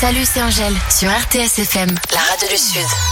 Salut, c'est Angèle sur RTS FM, la radio du Sud.